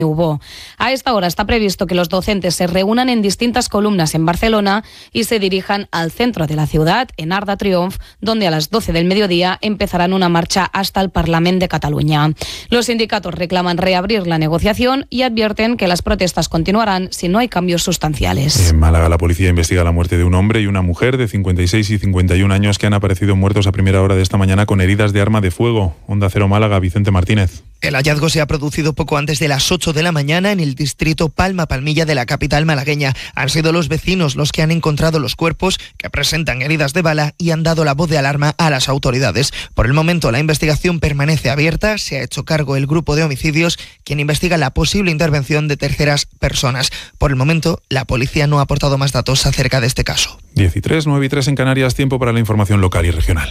A esta hora está previsto que los docentes se reúnan en distintas columnas en Barcelona y se dirijan al centro de la ciudad, en Arc de Triomf, donde a las 12 del mediodía empezarán una marcha hasta el Parlament de Cataluña. Los sindicatos reclaman reabrir la negociación y advierten que las protestas continuarán si no hay cambios sustanciales. En Málaga, la policía investiga la muerte de un hombre y una mujer de 56 y 51 años que han aparecido muertos a primera hora de esta mañana con heridas de arma de fuego. Onda Cero Málaga, Vicente Martínez. El hallazgo se ha producido poco antes de las 8 de la mañana en el distrito Palma-Palmilla de la capital malagueña. Han sido los vecinos los que han encontrado los cuerpos, que presentan heridas de bala, y han dado la voz de alarma a las autoridades. Por el momento, la investigación permanece abierta. Se ha hecho cargo el grupo de homicidios, quien investiga la posible intervención de terceras personas. Por el momento, la policía no ha aportado más datos acerca de este caso. 13, 9 y 3 en Canarias, tiempo para la información local y regional.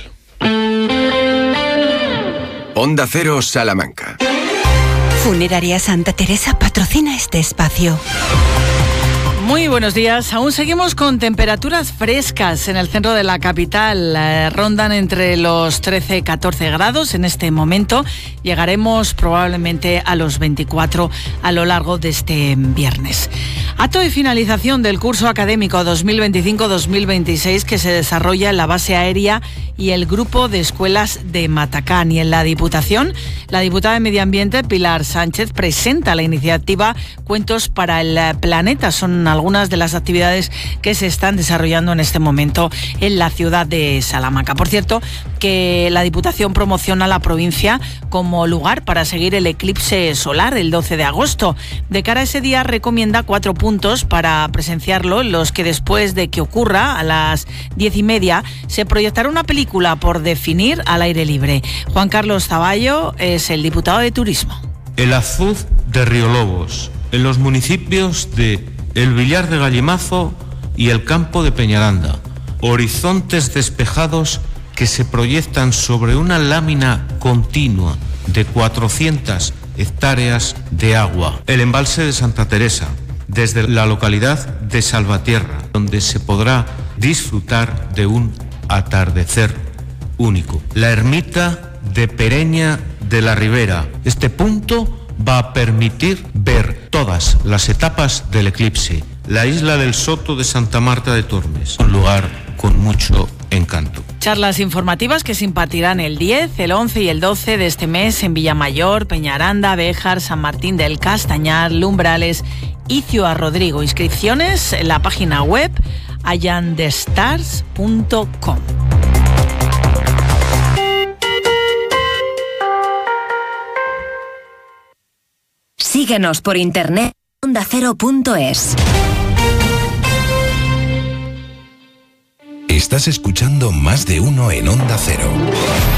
Onda Cero Salamanca. Funeraria Santa Teresa patrocina este espacio. Muy buenos días. Aún seguimos con temperaturas frescas en el centro de la capital. Rondan entre los 13 y 14 grados en este momento. Llegaremos probablemente a los 24 a lo largo de este viernes. Acto de finalización del curso académico 2025-2026 que se desarrolla en la base aérea y el grupo de escuelas de Matacán. Y en la Diputación, la diputada de Medio Ambiente, Pilar Sánchez, presenta la iniciativa Cuentos para el Planeta. Son algunas de las actividades que se están desarrollando en este momento en la ciudad de Salamanca. Por cierto, que la Diputación promociona la provincia como lugar para seguir el eclipse solar el 12 de agosto. De cara a ese día recomienda 4 puntos para presenciarlo, en los que después de que ocurra a las 10:30 se proyectará una película por definir al aire libre. Juan Carlos Zaballo es el diputado de Turismo. El Azuz de Riolobos, en los municipios de El Villar de Gallimazo y el Campo de Peñaranda. Horizontes despejados que se proyectan sobre una lámina continua de 400 hectáreas de agua. El embalse de Santa Teresa, desde la localidad de Salvatierra, donde se podrá disfrutar de un atardecer único. La ermita de Pereña de la Ribera. Este punto va a permitir ver todas las etapas del eclipse. La isla del Soto de Santa Marta de Tormes, un lugar con mucho encanto. Charlas informativas que se impartirán el 10, el 11 y el 12 de este mes en Villamayor, Peñaranda, Béjar, San Martín del Castañar, Lumbrales y Ciudad Rodrigo. Inscripciones en la página web allandestars.com. Síguenos por internet ondacero.es. Estás escuchando Más de Uno en Onda Cero.